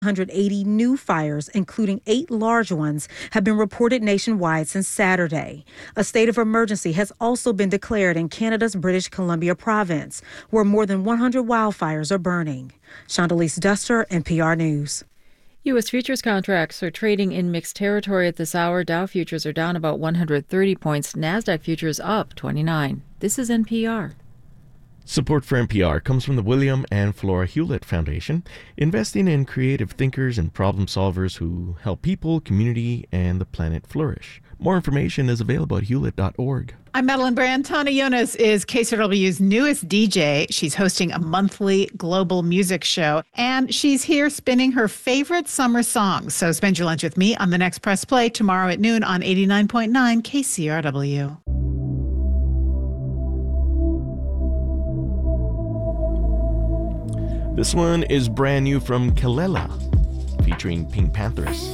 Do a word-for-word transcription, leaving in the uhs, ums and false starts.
one hundred eighty new fires, including eight large ones, have been reported nationwide since Saturday. A state of emergency has also been declared in Canada's British Columbia province, where more than one hundred wildfires are burning. Chandalise Duster, N P R News. U S futures contracts are trading in mixed territory at this hour. Dow futures are down about one hundred thirty points. NASDAQ futures up twenty-nine. This is N P R. Support for N P R comes from the William and Flora Hewlett Foundation, investing in creative thinkers and problem solvers who help people, community, and the planet flourish. More information is available at hewlett dot org. I'm Madeline Brand. Tana Yonas is K C R W's newest D J. She's hosting a monthly global music show, and she's here spinning her favorite summer songs. So spend your lunch with me on the next Press Play tomorrow at noon on eighty-nine point nine K C R W. This one is brand new from Kelela, featuring Pink Panthers.